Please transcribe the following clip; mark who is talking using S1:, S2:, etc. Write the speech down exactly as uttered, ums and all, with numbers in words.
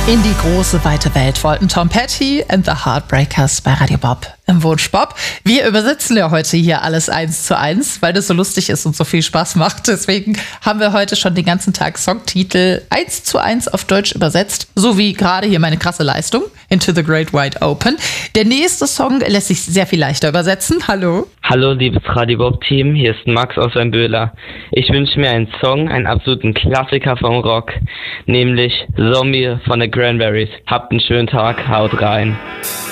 S1: In die große, weite Welt wollten Tom Petty and the Heartbreakers bei Radio Bob im Wunsch Bob. Wir übersetzen ja heute hier alles eins zu eins, weil das so lustig ist und so viel Spaß macht. Deswegen haben wir heute schon den ganzen Tag Songtitel eins zu eins auf Deutsch übersetzt. So wie gerade hier meine krasse Leistung, Into the Great Wide Open. Der nächste Song lässt sich sehr viel leichter übersetzen. Hallo.
S2: Hallo liebes Radio Bob Team, hier ist Max aus Weinböhler. Ich wünsche mir einen Song, einen absoluten Klassiker vom Rock, nämlich Zombie von The Cranberries. Habt einen schönen Tag, haut rein.